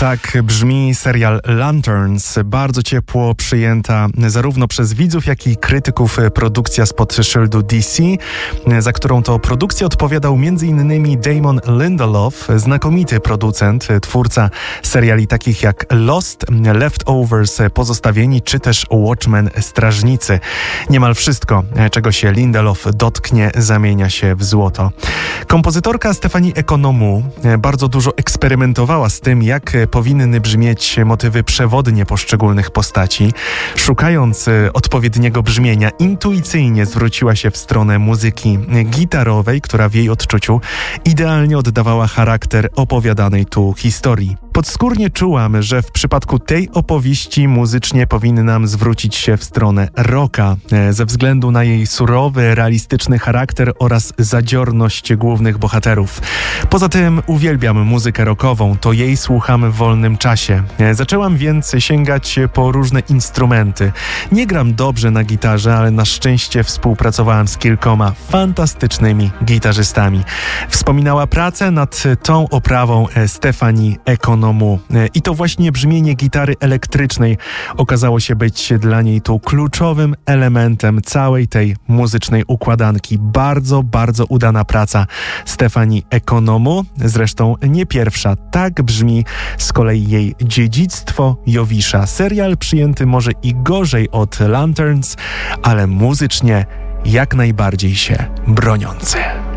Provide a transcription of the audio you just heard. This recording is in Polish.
Tak brzmi serial Lanterns, bardzo ciepło przyjęta zarówno przez widzów, jak i krytyków produkcja spod szyldu DC, za którą to produkcję odpowiadał m.in. Damon Lindelof, znakomity producent, twórca seriali takich jak Lost, Leftovers, Pozostawieni czy też Watchmen, Strażnicy. Niemal wszystko, czego się Lindelof dotknie, zamienia się w złoto. Kompozytorka Stephanie Economou bardzo dużo eksperymentowała z tym, jak powinny brzmieć motywy przewodnie poszczególnych postaci. Szukając odpowiedniego brzmienia, intuicyjnie zwróciła się w stronę muzyki gitarowej, która w jej odczuciu idealnie oddawała charakter opowiadanej tu historii. Podskórnie czułam, że w przypadku tej opowieści muzycznie powinnam zwrócić się w stronę rocka, ze względu na jej surowy, realistyczny charakter oraz zadziorność głównych bohaterów. Poza tym uwielbiam muzykę rockową, to jej słucham w wolnym czasie. Zaczęłam więc sięgać po różne instrumenty. Nie gram dobrze na gitarze, ale na szczęście współpracowałam z kilkoma fantastycznymi gitarzystami. Wspominała pracę nad tą oprawą Stephanie Economou. I to właśnie brzmienie gitary elektrycznej okazało się być dla niej tu kluczowym elementem całej tej muzycznej układanki. Bardzo, bardzo udana praca Stephanie Economou, zresztą nie pierwsza. Tak brzmi z kolei jej Dziedzictwo Jowisza. Serial przyjęty może i gorzej od Lanterns, ale muzycznie jak najbardziej się broniący.